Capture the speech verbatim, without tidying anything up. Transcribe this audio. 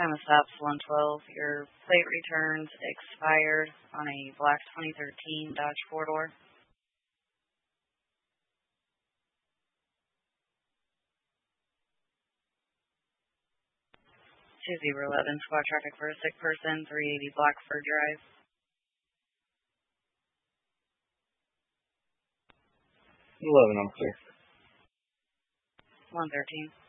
Time of stops one twelve. Your plate returns expired on a black twenty thirteen Dodge four-door. two zero one one, squad traffic for a sick person, three eighty Blackford Drive. eleven, I'm clear. one thirteen.